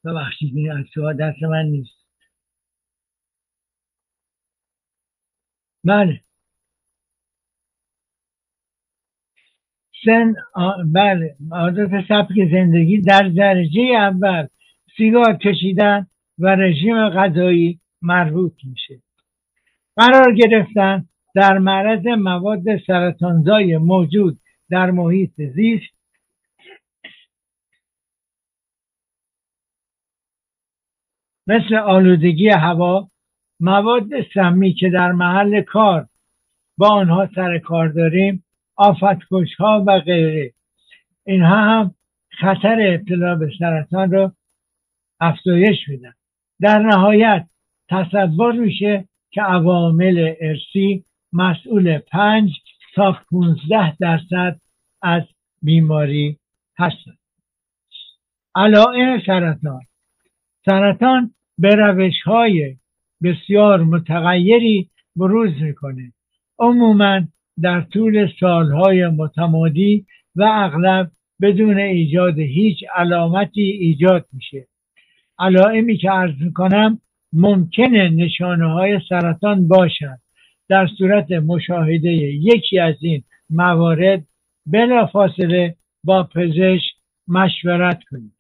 ببخشید این عکس‌ها دست من نیست. بله بله عادت سبک زندگی در درجه اول سیگار کشیدن و رژیم غذایی مربوط میشه. قرار گرفتن در معرض مواد سرطانزای موجود در محیط زیست مثل آلودگی هوا، مواد سمی که در محل کار با آنها سر کار داریم، آفت‌کش‌ها و غیره. اینها هم خطر ابتلا به سرطان رو افزایش میدن. در نهایت تصور میشه که عوامل ارثی مسئول 5 تا 15% از بیماری هستند. علائم سرطان به روش‌های بسیار متغیری بروز میکنه. عموماً در طول سالهای متمادی و اغلب بدون ایجاد هیچ علامتی ایجاد میشه. علائمی که عرض میکنم ممکنه نشانه های سرطان باشند. در صورت مشاهده یکی از این موارد بلافاصله با پزشک مشورت کنید.